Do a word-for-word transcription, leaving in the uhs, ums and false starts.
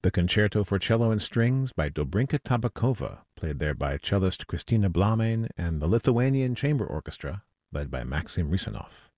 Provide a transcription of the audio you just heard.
The Concerto for Cello and Strings by Dobrinka Tabakova, played there by cellist Kristina Blahmein and the Lithuanian Chamber Orchestra, led by Maxim Risanov.